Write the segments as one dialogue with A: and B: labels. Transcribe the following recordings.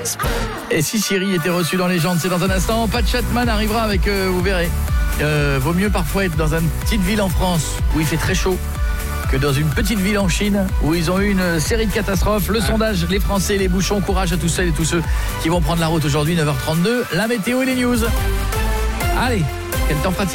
A: Et si Siri était reçue dans les jantes, c'est dans un instant. Pat Chatman arrivera avec, vous verrez. Vaut mieux parfois être dans une petite ville en France où il fait très chaud que dans une petite ville en Chine où ils ont eu une série de catastrophes. Le sondage, les Français, les bouchons, courage à tous celles et tous ceux qui vont prendre la route aujourd'hui, 9h32. La météo et les news. Allez, quel temps fera-t-il ?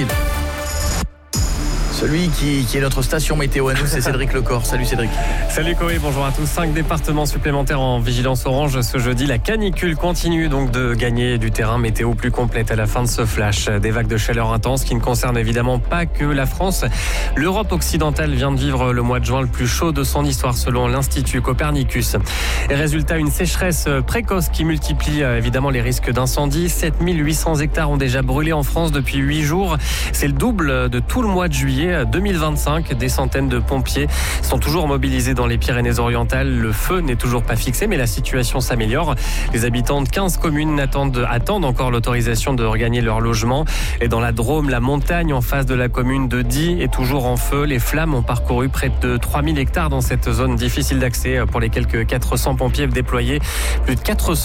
A: Celui qui est notre station météo à nous, c'est Cédric Lecor. Salut Cédric.
B: Salut Koé, bonjour à tous. 5 départements supplémentaires en vigilance orange ce jeudi. La canicule continue donc de gagner du terrain. Météo plus complète à la fin de ce flash. Des vagues de chaleur intenses qui ne concernent évidemment pas que la France. L'Europe occidentale vient de vivre le mois de juin le plus chaud de son histoire selon l'Institut Copernicus. Et résultat, une sécheresse précoce qui multiplie évidemment les risques d'incendie. 7800 hectares ont déjà brûlé en France depuis 8 jours. C'est le double de tout le mois de juillet 2025. Des centaines de pompiers sont toujours mobilisés dans les Pyrénées-Orientales. Le feu n'est toujours pas fixé, mais la situation s'améliore. Les habitants de 15 communes attendent encore l'autorisation de regagner leur logement. Et dans la Drôme, la montagne en face de la commune de Die est toujours en feu. Les flammes ont parcouru près de 3000 hectares dans cette zone difficile d'accès pour les quelques 400 pompiers déployés. Plus de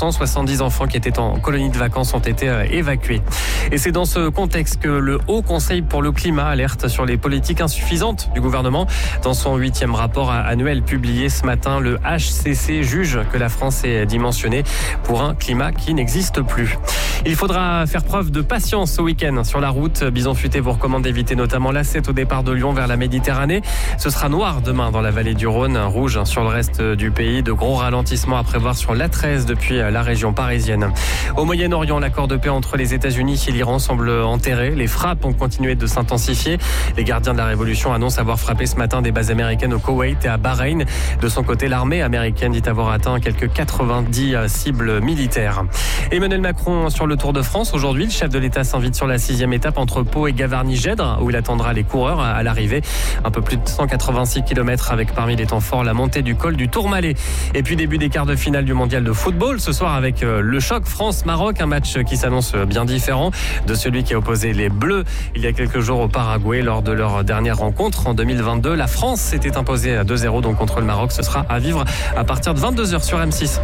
B: 470 enfants qui étaient en colonie de vacances ont été évacués. Et c'est dans ce contexte que le Haut Conseil pour le climat alerte sur les politiques insuffisantes du gouvernement. Dans son 8e rapport annuel publié ce matin, le HCC juge que la France est dimensionnée pour un climat qui n'existe plus. Il faudra faire preuve de patience ce week-end sur la route. Bison Futé vous recommande d'éviter notamment l'A7 au départ de Lyon vers la Méditerranée. Ce sera noir demain dans la vallée du Rhône, rouge sur le reste du pays. De gros ralentissements à prévoir sur l'A13 depuis la région parisienne. Au Moyen-Orient, l'accord de paix entre les États-Unis et l'Iran semble enterré. Les frappes ont continué de s'intensifier. Les gardiens de la Révolution annoncent avoir frappé ce matin des bases américaines au Koweït et à Bahreïn. De son côté, l'armée américaine dit avoir atteint quelques 90 cibles militaires. Emmanuel Macron sur le Tour de France. Aujourd'hui, le chef de l'État s'invite sur la 6e étape entre Pau et Gavarnie-Gèdre, où il attendra les coureurs à l'arrivée. Un peu plus de 186 km avec parmi les temps forts la montée du col du Tourmalet. Et puis début des quarts de finale du mondial de football ce soir avec le choc France-Maroc, un match qui s'annonce bien différent de celui qui a opposé les Bleus il y a quelques jours au Paraguay lors de leur dernière rencontre en 2022. La France s'était imposée à 2-0 donc contre le Maroc. Ce sera à vivre à partir de 22h sur M6.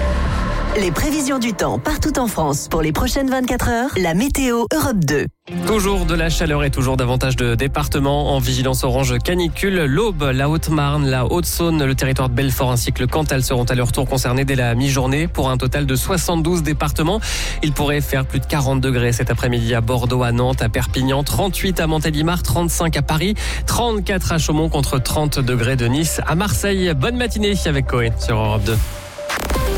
C: Les prévisions du temps partout en France pour les prochaines 24 heures. La météo Europe 2.
B: Toujours de la chaleur et toujours davantage de départements en vigilance orange canicule. L'Aube, la Haute-Marne, la Haute-Saône, le territoire de Belfort ainsi que le Cantal seront à leur tour concernés dès la mi-journée pour un total de 72 départements. Il pourrait faire plus de 40 degrés cet après-midi à Bordeaux, à Nantes, à Perpignan, 38 à Montélimar, 35 à Paris, 34 à Chaumont contre 30 degrés de Nice à Marseille. Bonne matinée avec Koé sur Europe 2.